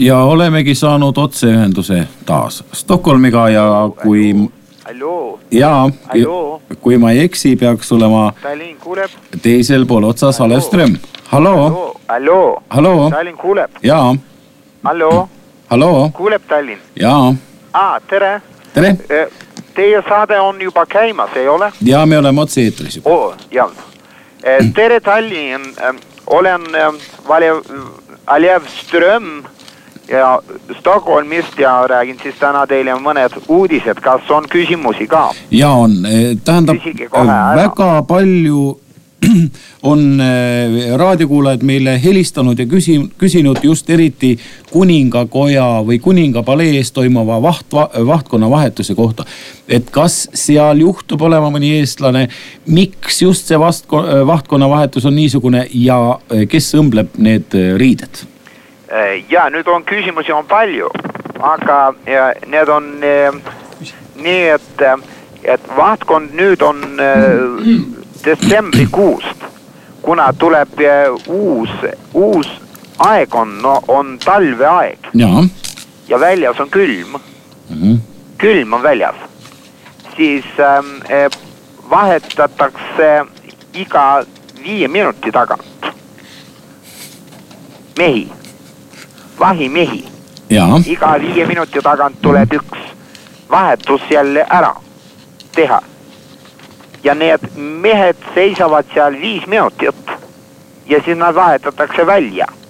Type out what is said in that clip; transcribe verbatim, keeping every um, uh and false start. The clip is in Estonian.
Ja olemegi saanud otseühenduse taas Stockholmiga ja kui... Alloo. Jaa, Alloo. kui ma ei eksi, peaks olema Tallinn kuuleb. Teisel pool otsas Alev Ström. Halloo. Alloo. Halloo. Tallinn kuuleb. Jaa. Halloo. Halloo. Kuuleb Tallinn. Jaa. Aa, tere. Tere. Teie saade on juba käimas, ei ole? Jaa, me oleme otse eetris juba. Oo, jah. Tere Tallinn. Olen Alev Ström ja Stockholmist ja räägin siis täna teile mõned uudised. Kas on küsimusi ka? Ja on. Tähendab, väga palju on raadiokuulajad meile helistanud ja küsinud just eriti kuningakoja või kuningapalee ees toimuva vaht, vahtkonna vahetuse kohta. Et kas seal juhtub olema mõni eestlane, miks just see vahtkonna vahetus on niisugune ja kes õmbleb need riided? Ja nüüd on küsimusi on palju, aga need on nii, et, et vahtkond nüüd on detsembrikuust, kuna tuleb uus, uus aeg on, no, on talveaeg. Ja. Ja väljas on külm. Mm-hmm. Külm on väljas. Siis ähm, vahetatakse iga viie minuti tagant. Mehi. Vahimehi. Ja. Iga viie minuti tagant tuleb üks vahetus jälle ära teha. Ja need mehed seisavad seal viis minutit ja siis nad vahetatakse välja.